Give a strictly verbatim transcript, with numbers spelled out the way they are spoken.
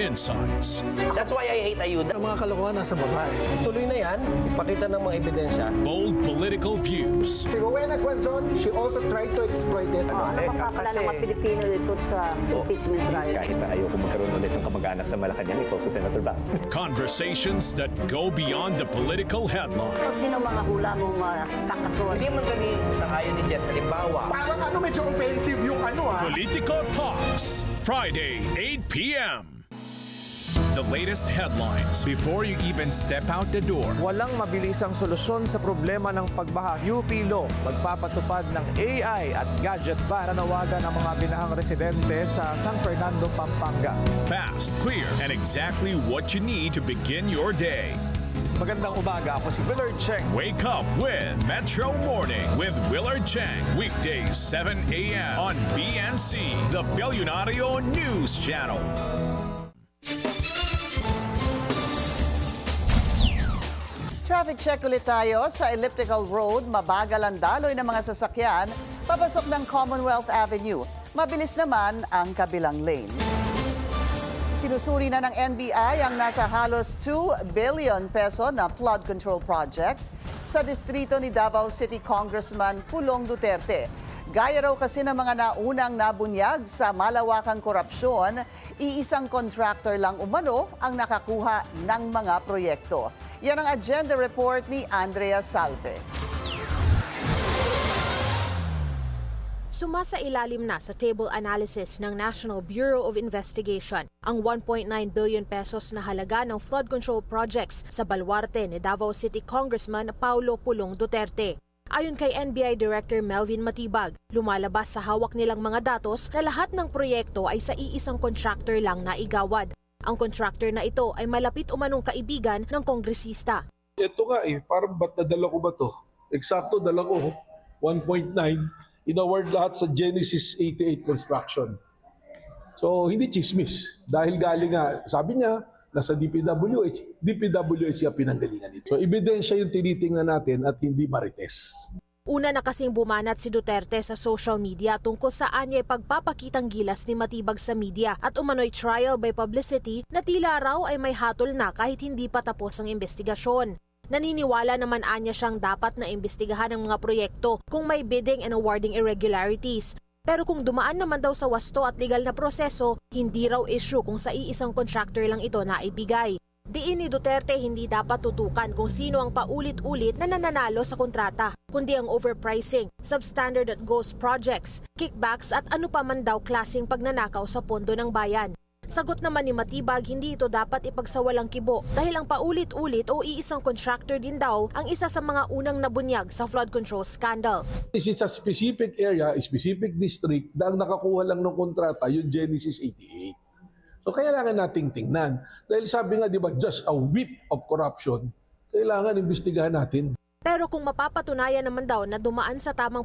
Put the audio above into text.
insights. That's why I hate ayuda. Ang mga kalokohan nasa babae. Tuloy na yan, ipakita ng mga ebidensya. Bold political views. Si Rowena Guanzon, she also tried to exploit it. Oh, ano makakala ng mga Pilipino dito sa impeachment trial? Kahit na ayoko magkaroon ulit ng kamag-anak sa Malacanang, it's also Senator Bang. Conversations that go beyond the political headline. Sino mga hula mong uh, kakasuhan? Hindi man kami sa kayo ni Jess. Halimbawa, Parang ano, medyo offensive yung ano ah. Politico Talks, Friday, eight p m The latest headlines before you even step out the door. Walang mabilisang solusyon sa problema ng pagbaha. U P Law magpapatupad ng A I at gadget ban. Nanawagan ang mga binahang residente sa San Fernando, Pampanga. Fast, clear, and exactly what you need to begin your day. Magandang umaga, ako si Willard Cheng. Wake up with Metro Morning with Willard Cheng. Weekdays, seven a m on B N C, the Billionario News Channel. Traffic check ulit tayo sa Elliptical Road. Mabagal ang daloy ng mga sasakyan papasok ng Commonwealth Avenue. Mabilis naman ang kabilang lane. Sinusuri na ng N B I ang nasa halos two billion peso na flood control projects sa distrito ni Davao City Congressman Pulong Duterte. Gaya raw kasi ng mga naunang nabunyag sa malawakang korupsyon, iisang contractor lang umano ang nakakuha ng mga proyekto. Yan ang agenda report ni Andrea Salve. Sumasailalim na sa table analysis ng National Bureau of Investigation ang one point nine billion pesos na halaga ng flood control projects sa baluarte ni Davao City Congressman Paulo Pulong Duterte. Ayon kay N B I Director Melvin Matibag, lumalabas sa hawak nilang mga datos na lahat ng proyekto ay sa iisang contractor lang na igawad. Ang contractor na ito ay malapit umanong kaibigan ng kongresista. Ito nga eh, parang ba't nadala ko ba to? Eksakto dala ko, one point nine. Inaward lahat sa Genesis eighty-eight Construction. So, hindi chismis. Dahil galing nga, sabi niya, nasa D P W H. D P W H siya pinanggalingan dito. So, ebidensya yung tinitingnan natin at hindi marites. Una na kasing bumanat si Duterte sa social media tungkol sa anyay pagpapakitang gilas ni Matibag sa media at umano'y trial by publicity na tila raw ay may hatol na kahit hindi pa tapos ang investigasyon. Naniniwala naman anya siyang dapat na imbestigahan ang mga proyekto kung may bidding and awarding irregularities. Pero kung dumaan naman daw sa wasto at legal na proseso, hindi raw issue kung sa iisang contractor lang ito na ibigay. Diin ni Duterte hindi dapat tutukan kung sino ang paulit-ulit na nananalo sa kontrata, kundi ang overpricing, substandard at ghost projects, kickbacks at ano pa man daw klaseng pagnanakaw sa pondo ng bayan. Sagot naman ni Matibag, hindi ito dapat ipagsawalang kibo dahil ang paulit-ulit o iisang contractor din daw ang isa sa mga unang nabunyag sa flood control scandal. This is a specific area, a specific district na ang nakakuha lang ng kontrata yung Genesis eighty-eight. So kailangan nating tingnan. Dahil sabi nga, di ba, just a whip of corruption, kailangan imbestigahan natin. Pero kung mapapatunayan naman daw na dumaan sa tamang